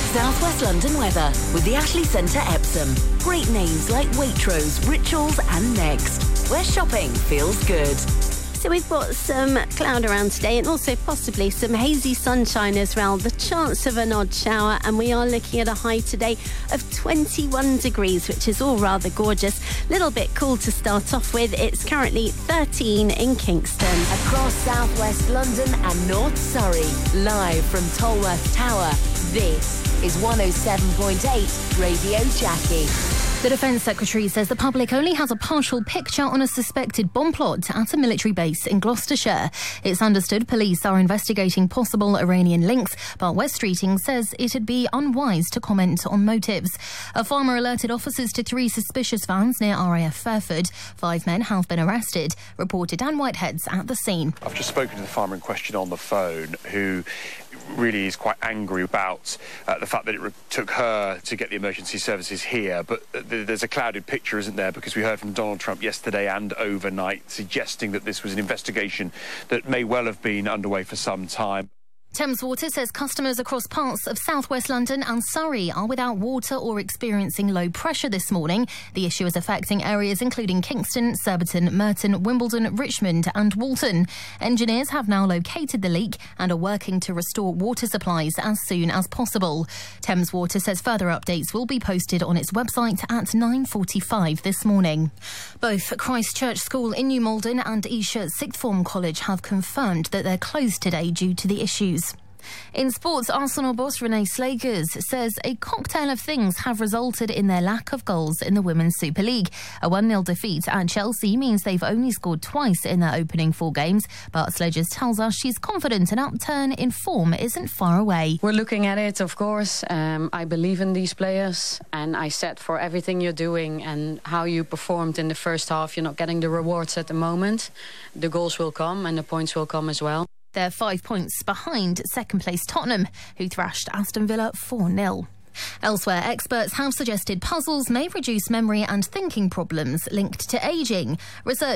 South West London weather with the Ashley Centre Epsom. Great names like Waitrose, Rituals and Next, where shopping feels good. So we've got some cloud around today and also possibly some hazy sunshine as well. The chance of an odd shower, and we are looking at a high today of 21 degrees, which is all rather gorgeous. Little bit cool to start off with. It's currently 13 in Kingston. Across South West London and North Surrey, live from Tolworth Tower, this is 107.8 Radio Jackie. The Defence Secretary says the public only has a partial picture on a suspected bomb plot at a military base in Gloucestershire. It's understood police are investigating possible Iranian links, but West Streeting says it'd be unwise to comment on motives. A farmer alerted officers to 3 suspicious vans near RAF Fairford. 5 men have been arrested, reported Dan Whitehead's at the scene. I've just spoken to the farmer in question on the phone, who really is quite angry about the fact that it took her to get the emergency services here. But there's a clouded picture, isn't there? Because we heard from Donald Trump yesterday and overnight suggesting that this was an investigation that may well have been underway for some time. Thames Water says customers across parts of South West London and Surrey are without water or experiencing low pressure this morning. The issue is affecting areas including Kingston, Surbiton, Merton, Wimbledon, Richmond and Walton. Engineers have now located the leak and are working to restore water supplies as soon as possible. Thames Water says further updates will be posted on its website at 9:45 this morning. Both Christ Church School in New Malden and Esher Sixth Form College have confirmed that they're closed today due to the issues. In sports, Arsenal boss Renee Slakers says a cocktail of things have resulted in their lack of goals in the Women's Super League. A 1-0 defeat at Chelsea means they've only scored twice in their opening 4 games, but Slakers tells us she's confident an upturn in form isn't far away. We're looking at it, of course. I believe in these players, and I said for everything you're doing and how you performed in the first half, you're not getting the rewards at the moment. The goals will come and the points will come as well. They're 5 points behind second-place Tottenham, who thrashed Aston Villa 4-0. Elsewhere, experts have suggested puzzles may reduce memory and thinking problems linked to ageing. Research